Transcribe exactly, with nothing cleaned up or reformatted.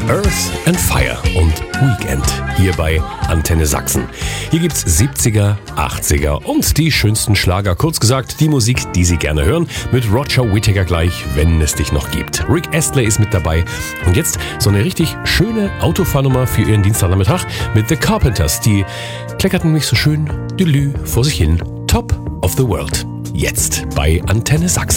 Earth and Fire und Weekend hier bei Antenne Sachsen. Hier gibt's siebziger, achtziger und die schönsten Schlager. Kurz gesagt, die Musik, die Sie gerne hören, mit Roger Whittaker gleich, wenn es dich noch gibt. Rick Astley ist mit dabei und jetzt so eine richtig schöne Autofahrnummer für Ihren Dienstagnachmittag mit The Carpenters. Die kleckerten mich so schön Delü vor sich hin. Top of the World. Jetzt bei Antenne Sachsen.